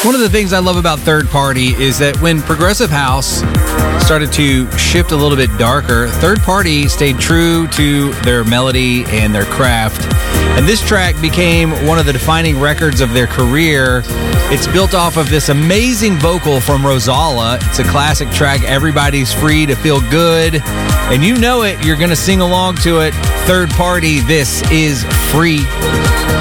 One of the things I love about Third Party is that when Progressive House started to shift a little bit darker, Third Party stayed true to their melody and their craft. And this track became one of the defining records of their career. It's built off of this amazing vocal from Rosala. It's a classic track, Everybody's Free to Feel Good. And you know it, you're going to sing along to it. Third Party, this is Free.